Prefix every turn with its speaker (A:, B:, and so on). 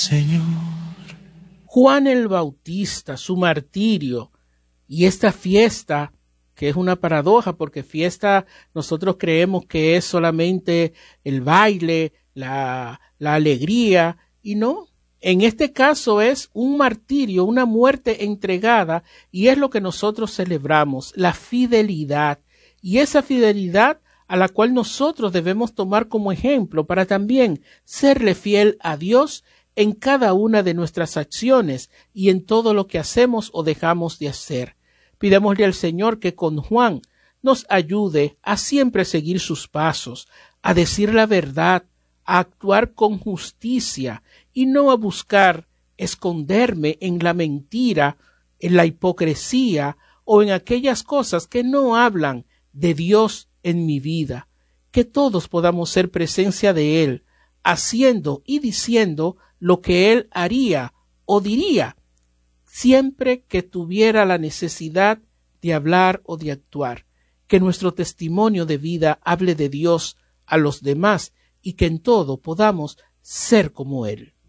A: Señor.
B: Juan el Bautista, su martirio y esta fiesta, que es una paradoja porque fiesta nosotros creemos que es solamente el baile, la alegría, y no. En este caso es un martirio, una muerte entregada, y es lo que nosotros celebramos, la fidelidad. Y esa fidelidad a la cual nosotros debemos tomar como ejemplo para también serle fiel a Dios en cada una de nuestras acciones y en todo lo que hacemos o dejamos de hacer. Pidémosle al Señor que con Juan nos ayude a siempre seguir sus pasos, a decir la verdad, a actuar con justicia y no a buscar esconderme en la mentira, en la hipocresía o en aquellas cosas que no hablan de Dios en mi vida. Que todos podamos ser presencia de Él, haciendo y diciendo lo que Él haría o diría, siempre que tuviera la necesidad de hablar o de actuar. Que nuestro testimonio de vida hable de Dios a los demás y que en todo podamos ser como Él.